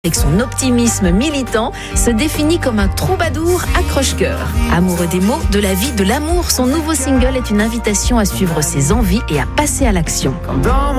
Avec son optimisme militant, se définit comme un troubadour accroche-cœur. Amoureux des mots, de la vie, de l'amour, son nouveau single est une invitation à suivre ses envies et à passer à l'action.